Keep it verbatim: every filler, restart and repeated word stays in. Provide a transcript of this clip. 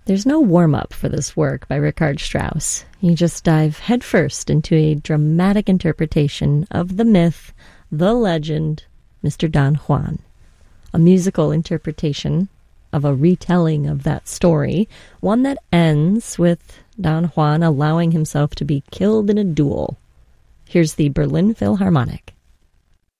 There's no warm-up for this work by Richard Strauss. You just dive headfirst into a dramatic interpretation of the myth, the legend, Mister Don Juan. A musical interpretation of a retelling of that story, one that ends with Don Juan allowing himself to be killed in a duel. Here's the Berlin Philharmonic.